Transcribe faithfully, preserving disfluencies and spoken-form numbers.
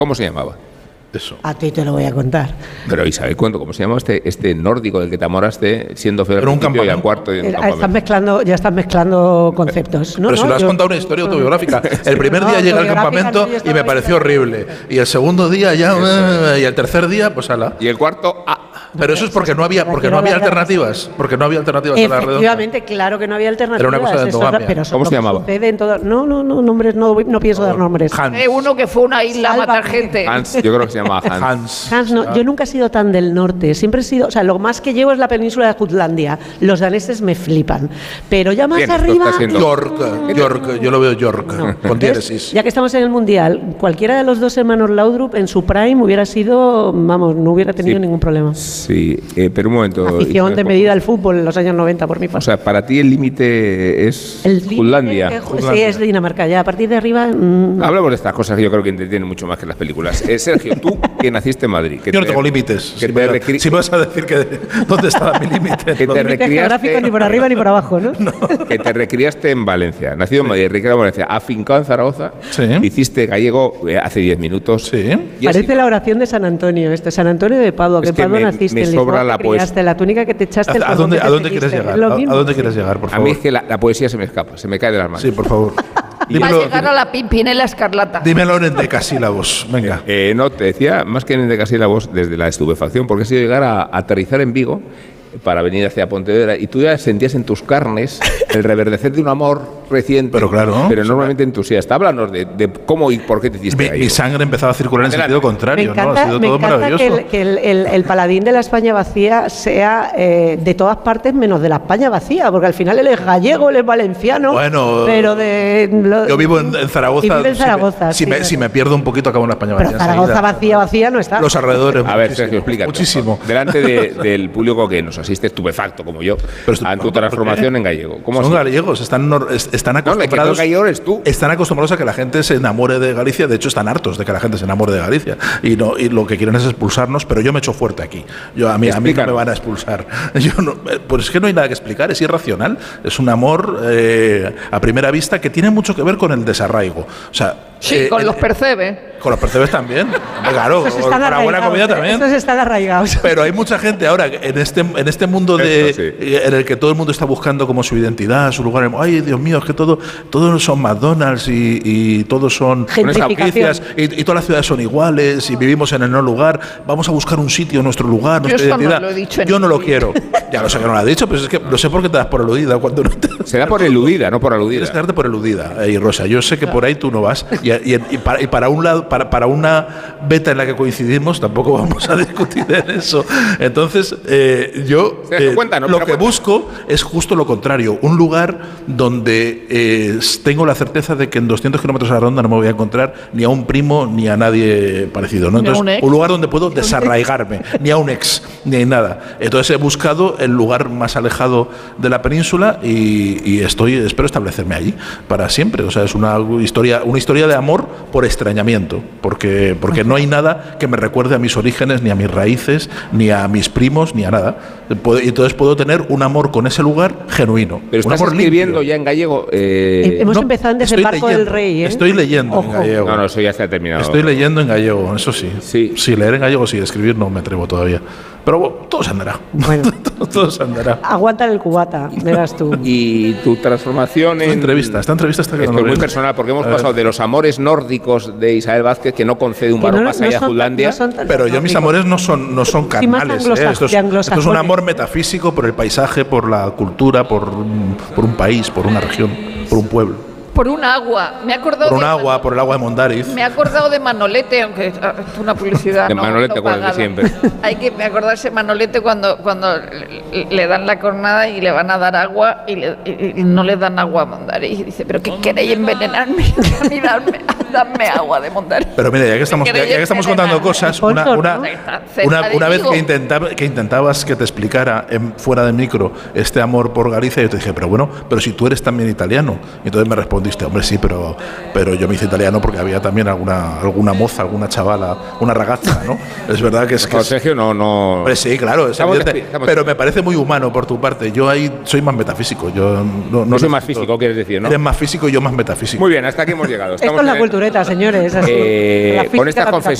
¿Cómo se llamaba? Eso. A ti te lo voy a contar. Pero Isabel, ¿cuándo? ¿Cómo se llama este, este nórdico del que te enamoraste siendo fiel al Pero un principio y al campamento. cuarto? Y en un Eh, campamento? Estás mezclando, ya estás mezclando conceptos. No, Pero si no, lo has yo- contado una historia autobiográfica. El primer No, día llegué al autobiográfica campamento no, yo y estaba me pareció ahí. horrible. Y el segundo día ya, y el tercer día, pues ala. Y el cuarto, ah, Pero eso es porque no había, porque no había alternativas, porque no había alternativas a la redonda. Efectivamente, claro que no había alternativas. Era una cosa de eso endogamia. pero eso ¿Cómo se como llamaba? sucede en todo- no, no, no, nombres, no, no pienso dar nombres. Hans. Eh, uno que fue a una isla a matar Sálvame. gente. Hans, yo creo que se llamaba Hans. Hans. Hans, no, yo nunca he sido tan del norte, siempre he sido, o sea, lo más que llevo es la península de Jutlandia. Los daneses me flipan, pero ya más Bien, esto arriba. está siendo- York, York, yo lo veo York, No. con ¿Ves? diéresis. Ya que estamos en el mundial, cualquiera de los dos hermanos Laudrup en su prime hubiera sido, vamos, no hubiera tenido Sí. ningún problema. Sí, eh, pero un momento. Afición Isabel, de medida al fútbol en los años noventa por mi O parte. sea, para ti el límite es El límite Jutlandia. que- Sí, es Dinamarca. Ya a partir de arriba. mm, Hablamos de estas cosas que yo creo que entretienen mucho más que las películas. Eh, Sergio, tú que naciste en Madrid. Que Yo no te- tengo límites. Que Si te me, recri- si me vas a decir que dónde estaba mi límite. Que te ¿Dónde? límite recriaste- geográfico ni por arriba ni por abajo, ¿no? que te recriaste en Valencia. Nacido en Madrid, recriado en Valencia, afincado en Zaragoza. Sí. Hiciste gallego eh, hace diez minutos. Sí. Y has Parece la oración de San Antonio, este San Antonio de Padua, Es que en que Padua me- naciste, me en sobra Lisboa la te poesía. criaste, la túnica que te echaste, el ¿A, a cordón dónde, que a te dónde quieres ceñiste. llegar? Es lo ¿A, mismo, a dónde sí. quieres llegar, por A favor? mí es que la, la poesía se me escapa, se me cae de las manos. Sí, por favor. Va a Dímelo, llegar a la Pimpinela Escarlata. dímelo en decasílabos. Venga. Eh, no, te decía, más que en de casi la voz, desde la estupefacción, porque he sido llegar a, a aterrizar en Vigo para venir hacia Pontevedra y tú ya sentías en tus carnes el reverdecer de un amor reciente, Pero claro. pero normalmente entusiasta. Háblanos de, de cómo y por qué te hiciste Mi, ahí. mi sangre empezaba a circular en Adelante. sentido Me contrario, ¿no? Ha encanta, sido me todo encanta que, maravilloso. el, que el- el- el paladín de la España vacía sea eh, de todas partes menos de la España vacía, porque al final él es gallego, él es valenciano, Bueno, pero de... lo- Yo vivo en, en Zaragoza. Y vive en si me- Zaragoza, Si sí, me, pero- si me pierdo un poquito, acabo en la España Pero vacía Zaragoza enseguida. vacía, vacía no está. Los alrededores. A ver, muchísimo, Sergio, explícate. Muchísimo. Delante de- del público que nos asiste estupefacto, como yo, Pero a tu estupefacto, transformación en gallego. ¿Cómo Son así? gallegos, están, nor- es- están No, el que no es acostumbrados. gallego eres tú. Están acostumbrados a que la gente se enamore de Galicia. De hecho, están hartos de que la gente se enamore de Galicia. Y, no, y lo que quieren es expulsarnos, pero yo me echo fuerte aquí. Yo, a, mí, a mí no me Explícanos. van a expulsar. Yo no- eh, pues es que no hay nada que explicar, es irracional. Es un amor eh, a primera vista que tiene mucho que ver con el desarraigo. O sea, Sí, eh, con eh, los percebe. con los percebes también. Claro, Estos con están la buena arraigados, comida ¿eh? también. Estos están arraigados. Pero hay mucha gente ahora en este, en este mundo de, Eso sí. eh, en el que todo el mundo está buscando como su identidad, su lugar. Ay, Dios mío, es que todo, todos son McDonald's y, y todos son Gentrificación. franquicias y, y todas las ciudades son iguales y vivimos en el no lugar. Vamos a buscar un sitio, nuestro lugar, Yo nuestra eso no identidad. lo he dicho en Yo no mi lo vida. quiero. Ya lo sé que no lo ha dicho, pero es que no sé por qué te das por aludida cuando no te Se da por eludida, no por aludida. Tienes que darte por eludida, eh, Rosa. Yo sé que por ahí tú no vas. Y, y- y para, y para un lado, para, para una beta en la que coincidimos, tampoco vamos a discutir en eso. Entonces, eh, yo Sergio, eh, cuéntanos, lo pero que cuéntanos. busco es justo lo contrario. Un lugar donde eh, tengo la certeza de que en doscientos kilómetros a la ronda no me voy a encontrar ni a un primo ni a nadie parecido, ¿no? Ni a Entonces, un ex. un lugar donde puedo desarraigarme, ni a un ex, ni a nada. Entonces he buscado el lugar más alejado de la península y, y estoy, espero establecerme allí para siempre. O sea, es una historia, una historia de amor por extrañamiento, porque, porque no hay nada que me recuerde a mis orígenes, ni a mis raíces, ni a mis primos, ni a nada. Puedo- y entonces puedo tener un amor con ese lugar genuino. Pero un estás amor escribiendo limpio. ya en gallego. eh, Hemos No, empezado en estoy Desembarco del leyendo, Rey, ¿eh? Estoy leyendo Ojo. en gallego. No, no, eso ya se ha terminado. Estoy leyendo en gallego, eso sí. Sí. Sí, leer en gallego sí, escribir no me atrevo todavía. Pero bueno, todo se andará. Bueno. todo, todo se andará. Aguanta el cubata, verás tú. Y tu transformación en... Esta entrevista, esta entrevista está Esto quedando es muy bien. personal, porque hemos A ver. pasado de los amores nórdicos de Isabel Vázquez, que no concede un Que no- varón no más allá de son- Jutlandia. no son tan Pero yo mis nórdicos. amores no son, no son Sí, más carnales. anglosa- ¿eh? Esto, es, de esto es un anglosajones. amor metafísico por el paisaje, por la cultura, por, un- por un país, por una región, por un pueblo. Por un agua. Me he acordado Por un de agua, por el agua de Mondariz. Me he acordado de Manolete, aunque ah, es una publicidad. De no, Manolete no te acuerdas de pagada. siempre. Hay que acordarse de Manolete cuando, cuando le, le dan la cornada y le van a dar agua y, le- y- y no le dan agua a Mondariz. Y dice, ¿pero qué queréis envenenarme? A mí dadme, dadme agua de Mondariz. Pero mira, ya que estamos, ya, ya que estamos contando cosas, una, Sponsor, una, ¿no? una, una vez Digo. que, intentaba, que intentabas que te explicara en, fuera de micro este amor por Galicia, yo te dije, pero bueno, pero si tú eres también italiano. Y entonces me respondiste respondiste, hombre, sí, pero, pero yo me hice italiano porque había también alguna, alguna moza, alguna chavala, una ragazza, ¿no? Es verdad que es que... No, Sergio, no... no... Hombre, sí, claro, es Estamos evidente, despi- estamos- pero me parece muy humano por tu parte. Yo ahí soy más metafísico. Yo no, No soy más necesito- físico, quieres decir, ¿no? Eres más físico y yo más metafísico. Muy bien, hasta aquí hemos llegado. Esto Estamos es la en- cultureta, señores. así. Eh, La con física, esta la confesión